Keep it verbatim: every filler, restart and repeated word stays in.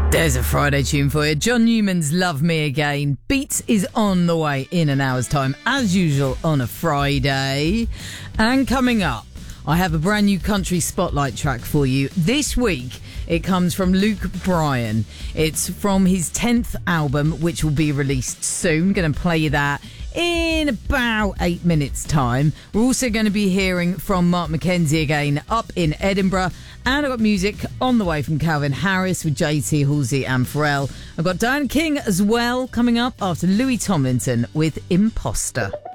There's a Friday tune for you. John Newman's Love Me Again. Beats is on the way in an hour's time, as usual on a Friday. And coming up, I have a brand new country spotlight track for you. This week, it comes from Luke Bryan. It's from his tenth album, which will be released soon. Going to play you that in about eight minutes' time. We're also going to be hearing from Mark McKenzie again up in Edinburgh. And I've got music on the way from Calvin Harris with J T, Halsey and Pharrell. I've got Diane King as well coming up after Louis Tomlinson with Imposter.